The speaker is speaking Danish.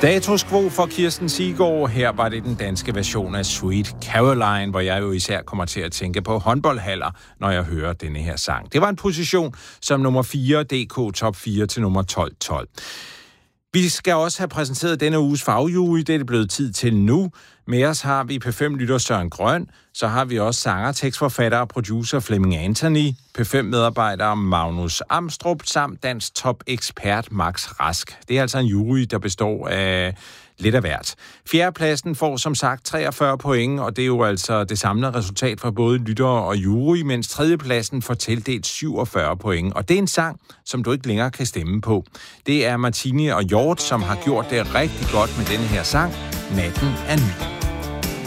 Status quo for Kirsten Siggaard. Her var det den danske version af Sweet Caroline, hvor jeg jo især kommer til at tænke på håndboldhaller, når jeg hører denne her sang. Det var en position som nummer 4, DK Top 4 til nummer 12. Vi skal også have præsenteret denne uges fagjury. Det er det blevet tid til nu. Med os har vi P5-lytter Søren Grøn. Så har vi også sanger, tekstforfatter og producer Flemming Anthony, P5-medarbejder Magnus Amstrup, samt dansk top-ekspert Max Rask. Det er altså en jury, der består af lidt af hvert. Fjerdepladsen får som sagt 43 point, og det er jo altså det samlede resultat fra både lyttere og jury, mens tredjepladsen får tildelt 47 point. Og det er en sang, som du ikke længere kan stemme på. Det er Martini og Hjort, som har gjort det rigtig godt med denne her sang. Natten er ny.